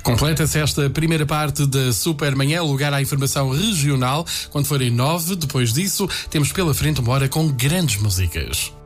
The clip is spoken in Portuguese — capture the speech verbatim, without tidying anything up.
Completa-se esta primeira parte da Supermanhã, lugar à informação regional. Quando forem nove, depois disso, temos pela frente uma hora com grandes músicas.